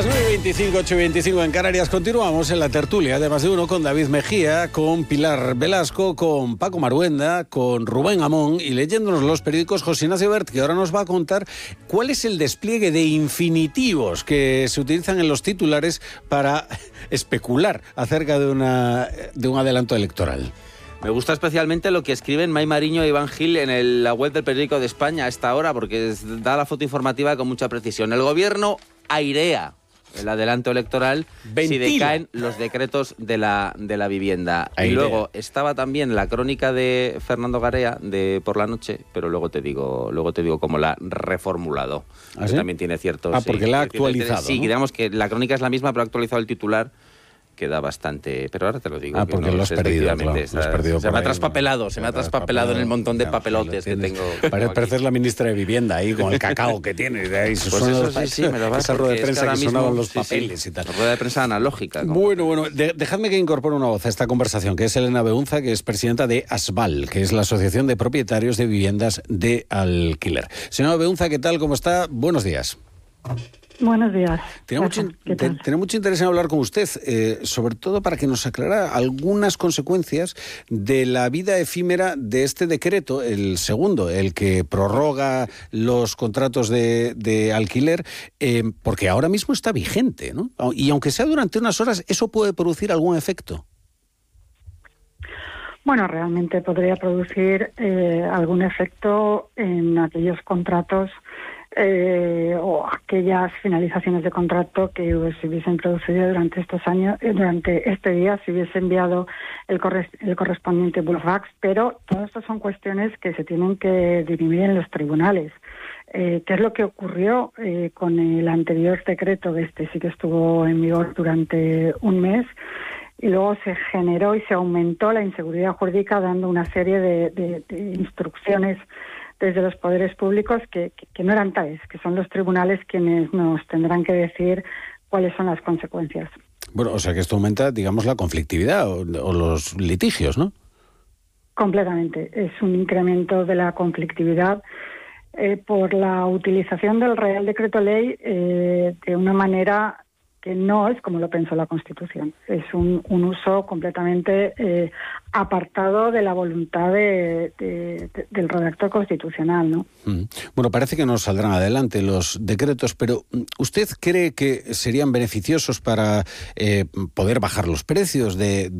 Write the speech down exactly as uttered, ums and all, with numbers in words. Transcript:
Las nueve y veinticinco, ocho y veinticinco en Canarias. Continuamos en la tertulia de Más de Uno con David Mejía, con Pilar Velasco, con Paco Maruenda, con Rubén Amón y leyéndonos los periódicos José Ignacio Bert, que ahora nos va a contar cuál es el despliegue de infinitivos que se utilizan en los titulares para especular acerca de, una, de un adelanto electoral. Me gusta especialmente lo que escriben May Mariño e Iván Gil en el, la web del Periódico de España a esta hora, porque es, da la foto informativa con mucha precisión. El gobierno airea el adelanto electoral Ventila. si decaen los decretos de la, de la vivienda. Airea. Y luego estaba también la crónica de Fernando Garea de Por la Noche, pero luego te digo, luego te digo cómo la ha reformulado. ¿Ah, sí? También tiene ciertos... Ah, sí, porque la ha tiene- tiene- actualizado, Sí, ¿no? digamos que la crónica es la misma, pero ha actualizado el titular. Queda bastante... Pero ahora te lo digo. Ah, que porque no lo has sé perdido, efectivamente, claro, lo has ¿sabes? perdido Se por me ha ahí, traspapelado, ¿no? se me ha traspapelado en el montón de Ya, papelotes ahí lo que tienes. tengo. Pare- tengo Pareces aquí. la ministra de Vivienda ahí con el cacao que tiene. De ahí se Pues suena eso los- sí, sí, me lo va esa rueda de porque es prensa ahora que mismo- sonaban los sí, sí, papeles y tal. rueda de prensa analógica. ¿no? Bueno, bueno, de- dejadme que incorpore una voz a esta conversación, que es Elena Beunza, que es presidenta de ASVAL, que es la Asociación de Propietarios de Viviendas de Alquiler. Señora Beunza, ¿qué tal? ¿Cómo está? Buenos días. Buenos días. Tenía mucho, ¿Qué te- tal? tenía mucho interés en hablar con usted, eh, sobre todo para que nos aclarara algunas consecuencias de la vida efímera de este decreto, el segundo, el que prorroga los contratos de, de alquiler, eh, porque ahora mismo está vigente, ¿no? Y aunque sea durante unas horas, ¿eso puede producir algún efecto? Bueno, realmente podría producir eh, algún efecto en aquellos contratos eh, o aquellas finalizaciones de contrato que eh, se hubiesen producido durante estos años, eh, durante este día, se hubiese enviado el, corres- el correspondiente bullfax, pero todo esto son cuestiones que se tienen que dirimir en los tribunales. Eh, ¿Qué es lo que ocurrió eh, con el anterior decreto? Este sí que estuvo en vigor durante un mes. Y luego se generó y se aumentó la inseguridad jurídica dando una serie de, de, de instrucciones desde los poderes públicos que, que, que no eran tales, que son los tribunales quienes nos tendrán que decir cuáles son las consecuencias. Bueno, o sea que esto aumenta, digamos, la conflictividad o, o los litigios, ¿no? Completamente. Es un incremento de la conflictividad eh, por la utilización del Real Decreto Ley eh, de una manera que no es como lo pensó la Constitución. Es un, un uso completamente eh, apartado de la voluntad de, de, de, del redactor constitucional, ¿no? Mm. Bueno, parece que no saldrán adelante los decretos, pero ¿usted cree que serían beneficiosos para eh, poder bajar los precios de